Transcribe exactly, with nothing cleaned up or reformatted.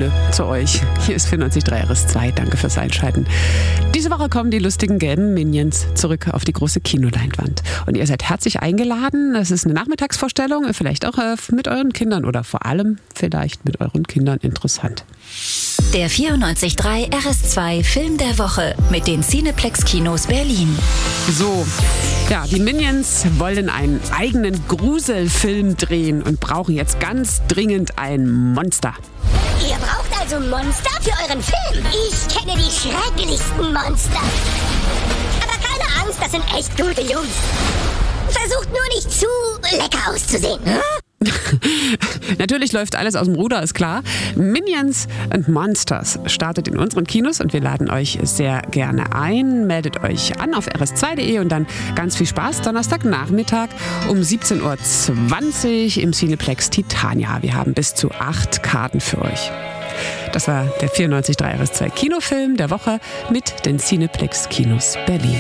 Liebe zu euch. Hier ist vierundneunzig Komma drei R S zwei. Danke fürs Einschalten. Diese Woche kommen die lustigen gelben Minions zurück auf die große Kinoleinwand. Und ihr seid herzlich eingeladen. Es ist eine Nachmittagsvorstellung, vielleicht auch äh, mit euren Kindern oder vor allem vielleicht mit euren Kindern interessant. Der vierundneunzig Komma drei R S zwei Film der Woche mit den Cineplex Kinos Berlin. So, ja, die Minions wollen einen eigenen Gruselfilm drehen und brauchen jetzt ganz dringend ein Monster. Ihr braucht also Monster für euren Film? Ich kenne die schrecklichsten Monster. Aber keine Angst, das sind echt gute Jungs. Versucht nur nicht zu lecker auszusehen. Hm? Natürlich läuft alles aus dem Ruder, ist klar. Minions and Monsters startet in unseren Kinos und wir laden euch sehr gerne ein. Meldet euch an auf r s zwei punkt d e und dann ganz viel Spaß Donnerstagnachmittag um siebzehn Uhr zwanzig im Cineplex Titania. Wir haben bis zu acht Karten für euch. Das war der vierundneunzig Komma drei R S zwei Kinofilm der Woche mit den Cineplex Kinos Berlin.